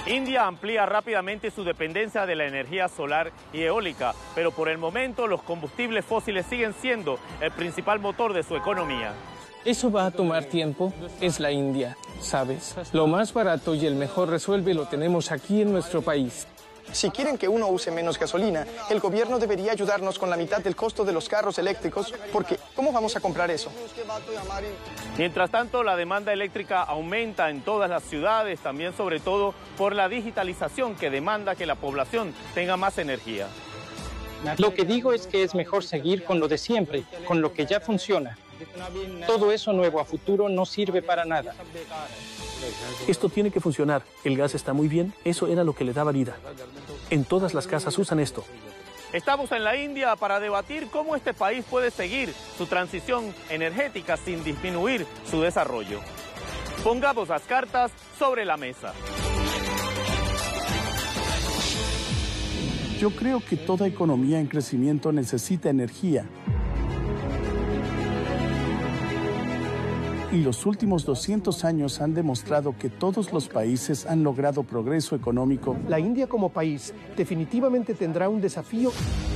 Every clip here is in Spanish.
India amplía rápidamente su dependencia de la energía solar y eólica, pero por el momento los combustibles fósiles siguen siendo el principal motor de su economía. Eso va a tomar tiempo, es la India, ¿sabes? Lo más barato y el mejor resuelve lo tenemos aquí en nuestro país. Si quieren que uno use menos gasolina, el gobierno debería ayudarnos con la mitad del costo de los carros eléctricos, porque ¿cómo vamos a comprar eso? Mientras tanto, la demanda eléctrica aumenta en todas las ciudades, también sobre todo por la digitalización que demanda que la población tenga más energía. Lo que digo es que es mejor seguir con lo de siempre, con lo que ya funciona. Todo eso nuevo a futuro no sirve para nada. Esto tiene que funcionar. El gas está muy bien. Eso era lo que le daba vida. En todas las casas usan esto. Estamos en la India para debatir cómo este país puede seguir su transición energética sin disminuir su desarrollo. Pongamos las cartas sobre la mesa. Yo creo que toda economía en crecimiento necesita energía. Y los últimos 200 años han demostrado que todos los países han logrado progreso económico. La India como país definitivamente tendrá un desafío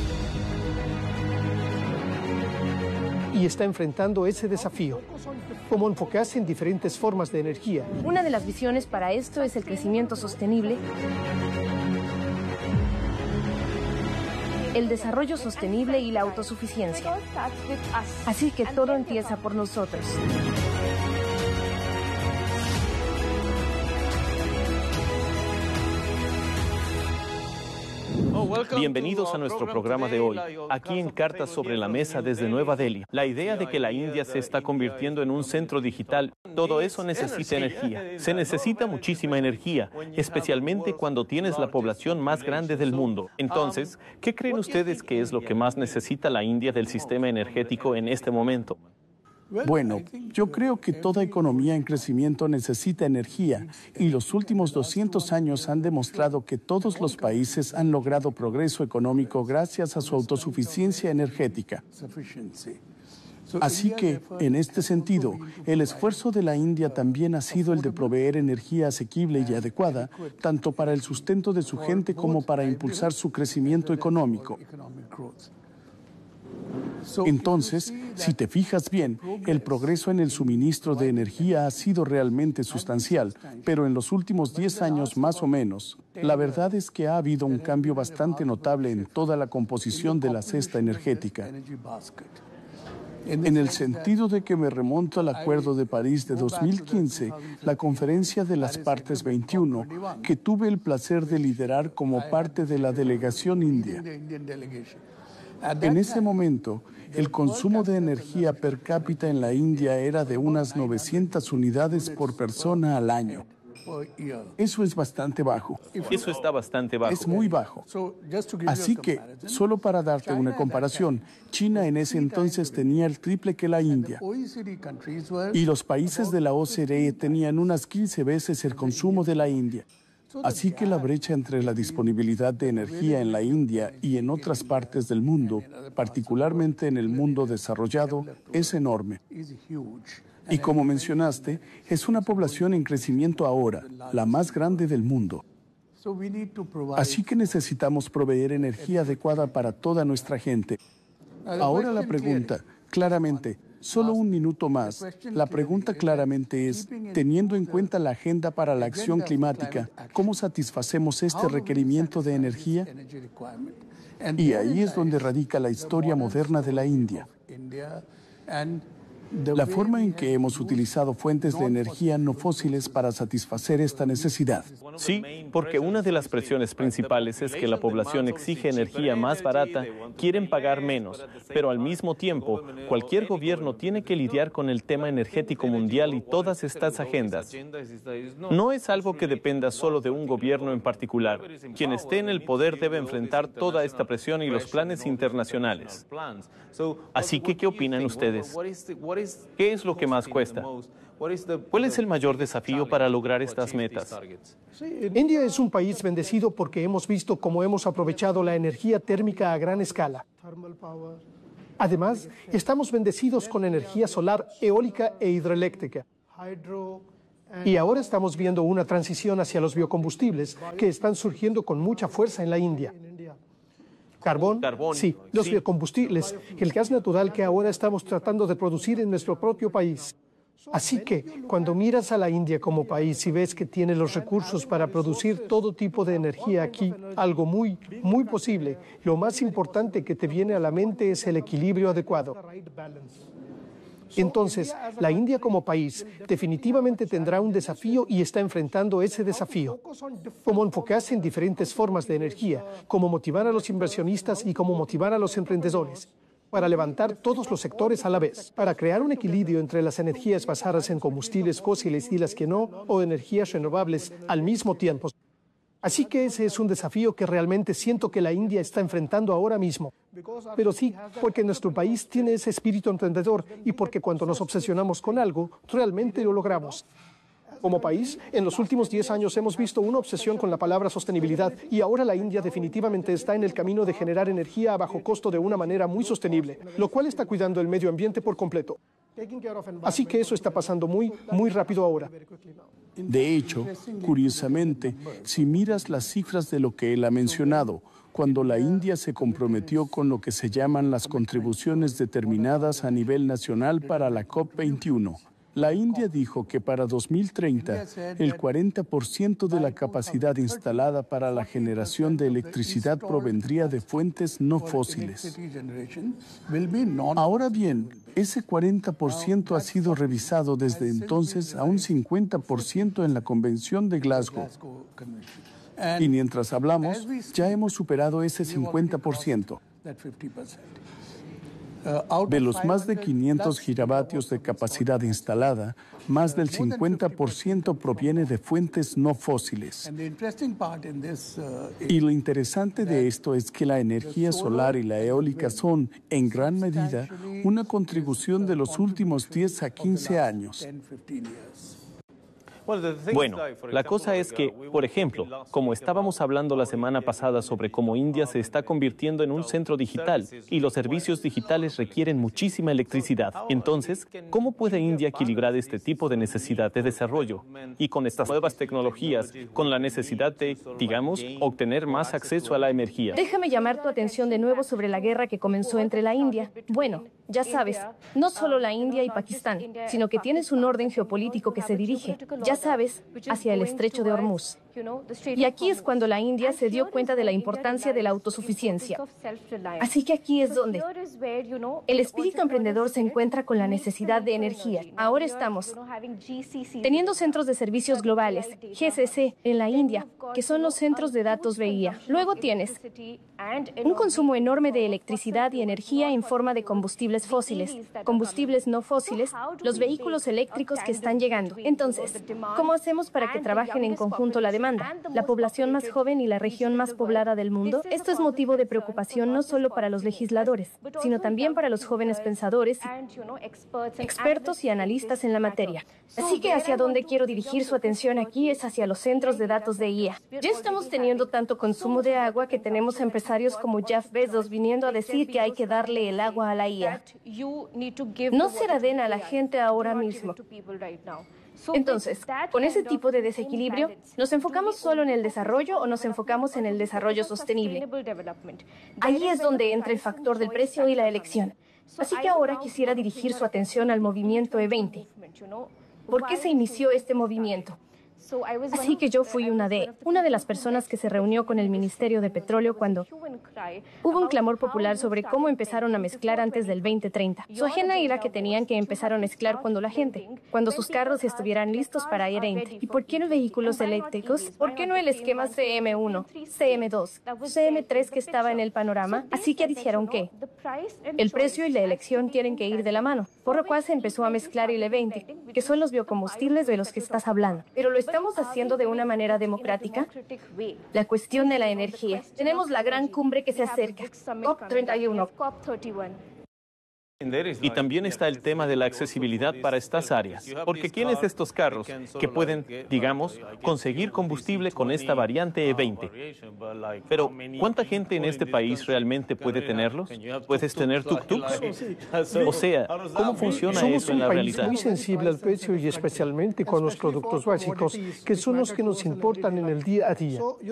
y está enfrentando ese desafío. Cómo enfocarse en diferentes formas de energía. Una de las visiones para esto es el crecimiento sostenible, el desarrollo sostenible y la autosuficiencia. Así que todo empieza por nosotros. Bienvenidos a nuestro programa de hoy, aquí en Cartas sobre la Mesa desde Nueva Delhi. La idea de que la India se está convirtiendo en un centro digital, todo eso necesita energía. Se necesita muchísima energía, especialmente cuando tienes la población más grande del mundo. Entonces, ¿qué creen ustedes que es lo que más necesita la India del sistema energético en este momento? Bueno, yo creo que toda economía en crecimiento necesita energía y los últimos 200 años han demostrado que todos los países han logrado progreso económico gracias a su autosuficiencia energética. Así que, en este sentido, el esfuerzo de la India también ha sido el de proveer energía asequible y adecuada, tanto para el sustento de su gente como para impulsar su crecimiento económico. Entonces, si te fijas bien, el progreso en el suministro de energía ha sido realmente sustancial, pero en los últimos 10 años más o menos, la verdad es que ha habido un cambio bastante notable en toda la composición de la cesta energética. En el sentido de que me remonto al Acuerdo de París de 2015, la Conferencia de las Partes 21, que tuve el placer de liderar como parte de la delegación india. En ese momento, el consumo de energía per cápita en la India era de unas 900 unidades por persona al año. Eso es bastante bajo. Eso está bastante bajo. Es muy bajo. Así que, solo para darte una comparación, China en ese entonces tenía el triple que la India. Y los países de la OCDE tenían unas 15 veces el consumo de la India. Así que la brecha entre la disponibilidad de energía en la India y en otras partes del mundo, particularmente en el mundo desarrollado, es enorme. Y como mencionaste, es una población en crecimiento ahora, la más grande del mundo. Así que necesitamos proveer energía adecuada para toda nuestra gente. Ahora la pregunta, claramente, solo un minuto más. La pregunta claramente es, teniendo en cuenta la agenda para la acción climática, ¿cómo satisfacemos este requerimiento de energía? Y ahí es donde radica la historia moderna de la India. La forma en que hemos utilizado fuentes de energía no fósiles para satisfacer esta necesidad. Sí, porque una de las presiones principales es que la población exige energía más barata, quieren pagar menos, pero al mismo tiempo, cualquier gobierno tiene que lidiar con el tema energético mundial y todas estas agendas. No es algo que dependa solo de un gobierno en particular. Quien esté en el poder debe enfrentar toda esta presión y los planes internacionales. Así que, ¿qué opinan ustedes? ¿Qué es lo que más cuesta? ¿Cuál es el mayor desafío para lograr estas metas? India es un país bendecido porque hemos visto cómo hemos aprovechado la energía térmica a gran escala. Además, estamos bendecidos con energía solar, eólica e hidroeléctrica. Y ahora estamos viendo una transición hacia los biocombustibles que están surgiendo con mucha fuerza en la India. Carbón, sí, los biocombustibles, el gas natural que ahora estamos tratando de producir en nuestro propio país. Así que, cuando miras a la India como país y ves que tiene los recursos para producir todo tipo de energía aquí, algo muy, muy posible, lo más importante que te viene a la mente es el equilibrio adecuado. Entonces, la India como país definitivamente tendrá un desafío y está enfrentando ese desafío. Cómo enfocarse en diferentes formas de energía, cómo motivar a los inversionistas y cómo motivar a los emprendedores, para levantar todos los sectores a la vez, para crear un equilibrio entre las energías basadas en combustibles fósiles y las que no, o energías renovables al mismo tiempo. Así que ese es un desafío que realmente siento que la India está enfrentando ahora mismo. Pero sí, porque nuestro país tiene ese espíritu emprendedor y porque cuando nos obsesionamos con algo, realmente lo logramos. Como país, en los últimos 10 años hemos visto una obsesión con la palabra sostenibilidad y ahora la India definitivamente está en el camino de generar energía a bajo costo de una manera muy sostenible, lo cual está cuidando el medio ambiente por completo. Así que eso está pasando muy, muy rápido ahora. De hecho, curiosamente, si miras las cifras de lo que él ha mencionado, cuando la India se comprometió con lo que se llaman las contribuciones determinadas a nivel nacional para la COP21, la India dijo que para 2030 el 40% de la capacidad instalada para la generación de electricidad provendría de fuentes no fósiles. Ahora bien, ese 40% ha sido revisado desde entonces a un 50% en la Convención de Glasgow. Y mientras hablamos, ya hemos superado ese 50%. De los más de 500 gigavatios de capacidad instalada, más del 50% proviene de fuentes no fósiles. Y lo interesante de esto es que la energía solar y la eólica son, en gran medida, una contribución de los últimos 10 a 15 años. Bueno, la cosa es que, por ejemplo, como estábamos hablando la semana pasada sobre cómo India se está convirtiendo en un centro digital y los servicios digitales requieren muchísima electricidad. Entonces, ¿cómo puede India equilibrar este tipo de necesidad de desarrollo? Y con estas nuevas tecnologías, con la necesidad de, digamos, obtener más acceso a la energía. Déjame llamar tu atención de nuevo sobre la guerra que comenzó entre la India. Bueno, ya sabes, no solo la India y Pakistán, sino que tienes un orden geopolítico que se dirige, ya sabes, hacia el estrecho de Hormuz. Y aquí es cuando la India se dio cuenta de la importancia de la autosuficiencia. Así que aquí es donde el espíritu emprendedor se encuentra con la necesidad de energía. Ahora estamos teniendo centros de servicios globales, GCC, en la India, que son los centros de datos BIA. Luego tienes un consumo enorme de electricidad y energía en forma de combustibles fósiles, combustibles no fósiles, los vehículos eléctricos que están llegando. Entonces, ¿cómo hacemos para que trabajen en conjunto la demanda? La población más joven y la región más poblada del mundo. Esto es motivo de preocupación no solo para los legisladores, sino también para los jóvenes pensadores, expertos y analistas en la materia. Así que hacia donde quiero dirigir su atención aquí es hacia los centros de datos de IA. Ya estamos teniendo tanto consumo de agua que tenemos empresarios como Jeff Bezos viniendo a decir que hay que darle el agua a la IA. No se la den a la gente ahora mismo. Entonces, con ese tipo de desequilibrio, ¿nos enfocamos solo en el desarrollo o nos enfocamos en el desarrollo sostenible? Ahí es donde entra el factor del precio y la elección. Así que ahora quisiera dirigir su atención al movimiento E20. ¿Por qué se inició este movimiento? Así que yo fui una de las personas que se reunió con el Ministerio de Petróleo cuando hubo un clamor popular sobre cómo empezaron a mezclar antes del 2030. Su agenda era que tenían que empezar a mezclar cuando sus carros estuvieran listos para E20. ¿Y por qué no vehículos eléctricos? ¿Por qué no el esquema CM1, CM2, CM3 que estaba en el panorama? Así que dijeron que el precio y la elección tienen que ir de la mano, por lo cual se empezó a mezclar el E20, que son los biocombustibles de los que estás hablando. Pero lo estamos haciendo de una manera democrática. La cuestión de la energía. Tenemos la gran cumbre que se acerca, COP31. Y también está el tema de la accesibilidad para estas áreas, porque ¿quiénes de estos carros que pueden, digamos, conseguir combustible con esta variante E20? Pero, ¿cuánta gente en este país realmente puede tenerlos? ¿Puedes tener tuk-tuks? O sea, ¿cómo funciona eso en la realidad? Somos un país muy sensible al precio y especialmente con los productos básicos, que son los que nos importan en el día a día.